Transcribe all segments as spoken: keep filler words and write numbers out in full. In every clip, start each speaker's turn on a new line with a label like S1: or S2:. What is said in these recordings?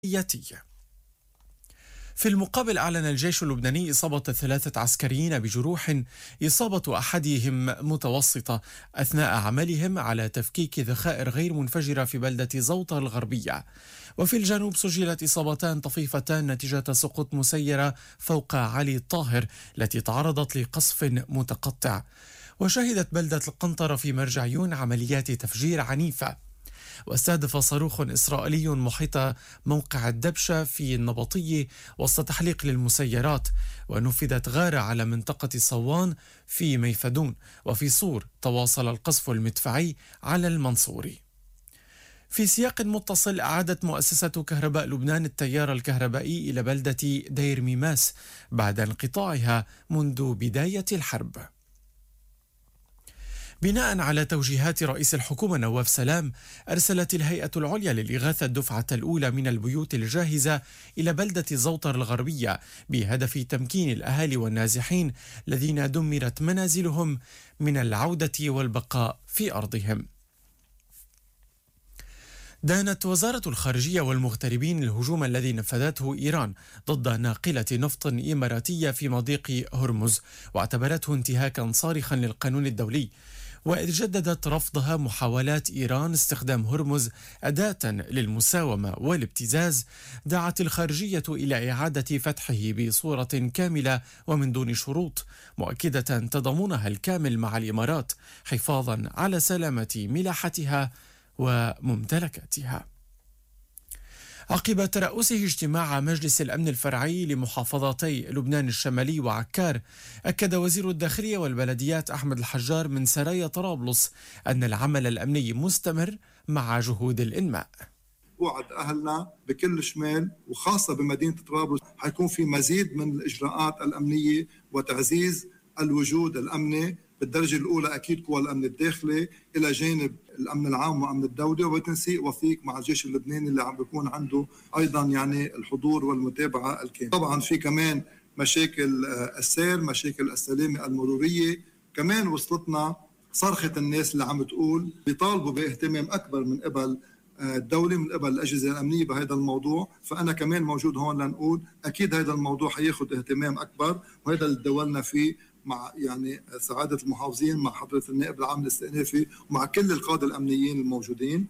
S1: ياتي. في المقابل أعلن الجيش اللبناني إصابة ثلاثة عسكريين بجروح، إصابة أحدهم متوسطة أثناء عملهم على تفكيك ذخائر غير منفجرة في بلدة زوطة الغربية. وفي الجنوب سجلت إصابتان طفيفتان نتيجة سقوط مسيرة فوق علي الطاهر التي تعرضت لقصف متقطع. وشهدت بلدة القنطرة في مرجعيون عمليات تفجير عنيفة، واستهدف صاروخ إسرائيلي محيط موقع الدبشة في النبطية وسط تحليق للمسيرات. ونفذت غارة على منطقة صوان في ميفدون. وفي صور تواصل القصف المدفعي على المنصوري. في سياق متصل، أعادت مؤسسة كهرباء لبنان التيار الكهربائي إلى بلدة دير ميماس بعد انقطاعها منذ بداية الحرب. بناء على توجيهات رئيس الحكومة نواف سلام، أرسلت الهيئة العليا للإغاثة الدفعة الأولى من البيوت الجاهزة إلى بلدة زوطر الغربية بهدف تمكين الأهالي والنازحين الذين دمرت منازلهم من العودة والبقاء في أرضهم. دانت وزارة الخارجية والمغتربين الهجوم الذي نفذته إيران ضد ناقلة نفط إماراتية في مضيق هرمز، واعتبرته انتهاكا صارخا للقانون الدولي. وإذ جددت رفضها محاولات إيران استخدام هرمز أداة للمساومة والابتزاز، دعت الخارجية إلى إعادة فتحه بصورة كاملة ومن دون شروط، مؤكدة تضامنها الكامل مع الإمارات حفاظا على سلامة ملاحتها وممتلكاتها. عقب ترأسه اجتماع مجلس الأمن الفرعي لمحافظتي لبنان الشمالي وعكار، أكد وزير الداخلية والبلديات أحمد الحجار من سرايا طرابلس أن العمل الأمني مستمر مع جهود الإنماء.
S2: وعد أهلنا بكل شمال وخاصة بمدينة طرابلس حيكون في مزيد من الإجراءات الأمنية وتعزيز الوجود الأمني بالدرجة الأولى، أكيد قوى الأمن الداخلي إلى جانب الأمن العام وأمن الدولة، وبتنسيق وثيق مع الجيش اللبناني اللي عم بيكون عنده أيضا يعني الحضور والمتابعة الكاملة. طبعا في كمان مشاكل السير، مشاكل السلامة المرورية، كمان وصلتنا صرخة الناس اللي عم تقول بيطالبوا باهتمام أكبر من قبل الدولة من قبل الأجهزة الأمنية بهذا الموضوع. فأنا كمان موجود هون لنقول أكيد هذا الموضوع حياخد اهتمام أكبر، وهذا اللي دولنا فيه مع يعني سعادة المحافظين، مع حضرة النائب العام الاستئنافي، ومع كل القادة الأمنيين الموجودين.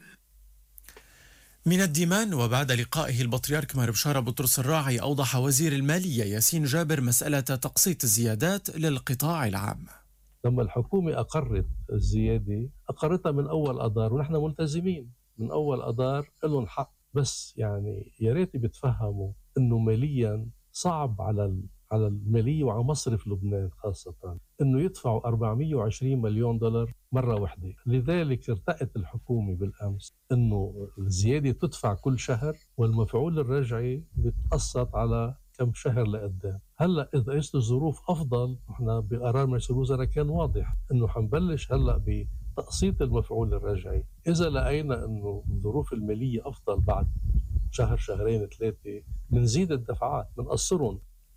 S1: من الديمان، وبعد لقائه البطريرك مار بشارة بطرس الراعي، أوضح وزير المالية ياسين جابر مسألة تقسيط الزيادات للقطاع العام.
S3: لما الحكومة أقرت الزيادة أقرتها من أول أدار، ونحن ملتزمين من أول أدار لهم حق، بس يعني يا ريت بتفهموا إنه ماليا صعب على على المالية وعلى مصرف لبنان خاصة إنه يدفعوا أربعمئة وعشرين مليون دولار مرة واحدة. لذلك ارتأت الحكومة بالأمس إنه الزيادة تدفع كل شهر والمفعول الرجعي بتقسط على كم شهر لقدام. هلا إذا قست الظروف أفضل، إحنا بقرار مجلس الوزراء كان واضح إنه حنبلش هلا بتقسيط المفعول الرجعي. إذا لقينا إنه الظروف المالية أفضل بعد شهر شهرين ثلاثة منزيد الدفعات منقصرهم.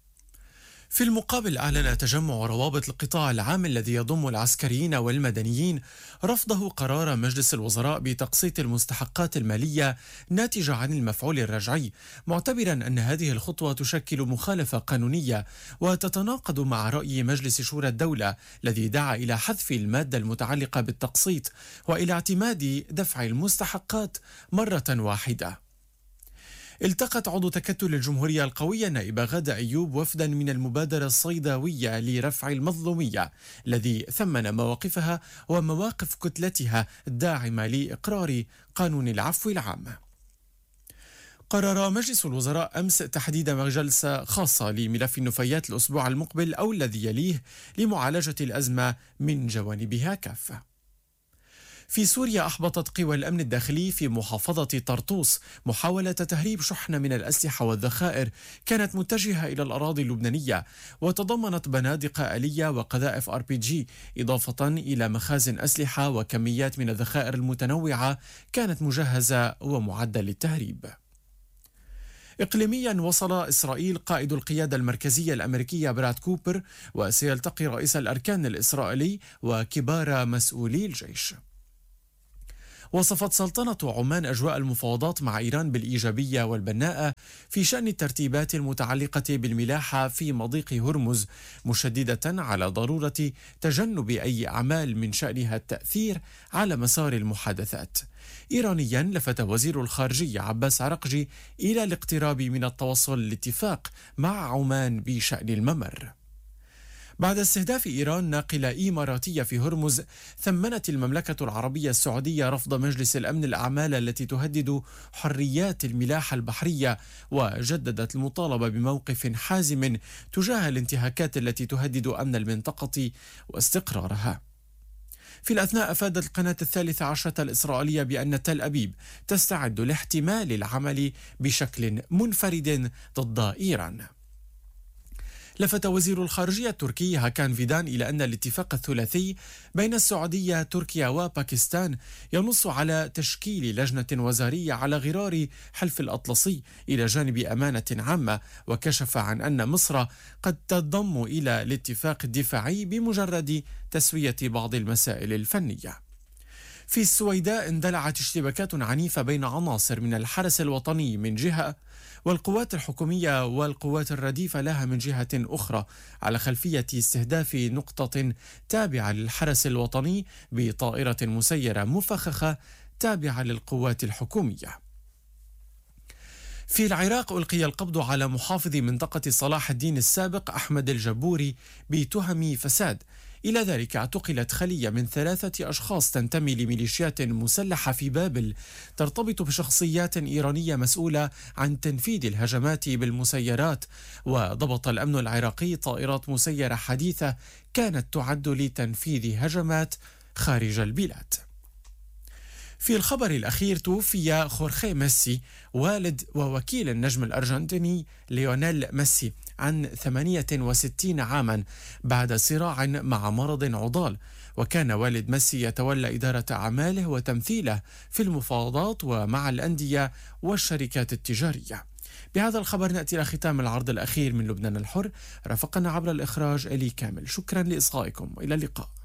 S1: في المقابل، أعلن تجمع روابط القطاع العام الذي يضم العسكريين والمدنيين رفضه قرار مجلس الوزراء بتقسيط المستحقات المالية ناتجة عن المفعول الرجعي، معتبرا أن هذه الخطوة تشكل مخالفة قانونية وتتناقض مع رأي مجلس شورى الدولة الذي دعا إلى حذف المادة المتعلقة بالتقسيط وإلى اعتماد دفع المستحقات مرة واحدة. التقت عضو تكتل الجمهورية القوية النائبة غادة أيوب وفدا من المبادرة الصيداوية لرفع المظلومية الذي ثمن مواقفها ومواقف كتلتها الداعمة لإقرار قانون العفو العام. قرر مجلس الوزراء أمس تحديد جلسة خاصة لملف النفايات الأسبوع المقبل أو الذي يليه لمعالجة الأزمة من جوانبها كافة. في سوريا، أحبطت قوى الأمن الداخلي في محافظة طرطوس محاولة تهريب شحنة من الأسلحة والذخائر كانت متجهة إلى الأراضي اللبنانية، وتضمنت بنادق آلية وقذائف آر بي جي، إضافة إلى مخازن أسلحة وكميات من الذخائر المتنوعة كانت مجهزة ومعدة للتهريب. إقليميا، وصل إسرائيل قائد القيادة المركزية الأمريكية براد كوبر، وسيلتقي رئيس الأركان الإسرائيلي وكبار مسؤولي الجيش. وصفت سلطنة عمان أجواء المفاوضات مع إيران بالإيجابية والبناءة في شأن الترتيبات المتعلقة بالملاحة في مضيق هرمز، مشددة على ضرورة تجنب أي أعمال من شأنها التأثير على مسار المحادثات. إيرانيا لفت وزير الخارجية عباس عرقجي إلى الاقتراب من التوصل لاتفاق مع عمان بشأن الممر. بعد استهداف إيران ناقلة إماراتية في هرمز، ثمنت المملكة العربية السعودية رفض مجلس الأمن الأعمال التي تهدد حريات الملاحة البحرية، وجددت المطالبة بموقف حازم تجاه الانتهاكات التي تهدد أمن المنطقة واستقرارها. في الأثناء أفادت القناة الثالثة عشرة الإسرائيلية بأن تل أبيب تستعد لاحتمال العمل بشكل منفرد ضد إيران. لفت وزير الخارجية التركي هاكان فيدان إلى أن الاتفاق الثلاثي بين السعودية تركيا وباكستان ينص على تشكيل لجنة وزارية على غرار حلف الأطلسي إلى جانب أمانة عامة، وكشف عن أن مصر قد تنضم إلى الاتفاق الدفاعي بمجرد تسوية بعض المسائل الفنية. في السويداء اندلعت اشتباكات عنيفة بين عناصر من الحرس الوطني من جهة والقوات الحكومية والقوات الرديفة لها من جهة أخرى، على خلفية استهداف نقطة تابعة للحرس الوطني بطائرة مسيرة مفخخة تابعة للقوات الحكومية. في العراق ألقي القبض على محافظ منطقة صلاح الدين السابق أحمد الجبوري بتهم فساد. إلى ذلك اعتقلت خلية من ثلاثة أشخاص تنتمي لميليشيات مسلحة في بابل ترتبط بشخصيات إيرانية مسؤولة عن تنفيذ الهجمات بالمسيرات. وضبط الأمن العراقي طائرات مسيرة حديثة كانت تعد لتنفيذ هجمات خارج البلاد. في الخبر الأخير، توفي خورخي ميسي والد ووكيل النجم الأرجنتيني ليونيل ميسي عن ثمانية وستين عاما بعد صراع مع مرض عضال، وكان والد ميسي يتولى إدارة أعماله وتمثيله في المفاوضات ومع الأندية والشركات التجارية. بهذا الخبر نأتي إلى ختام العرض الأخير من لبنان الحر. رافقنا عبر الإخراج إلي كامل. شكرا لإصغائكم وإلى اللقاء.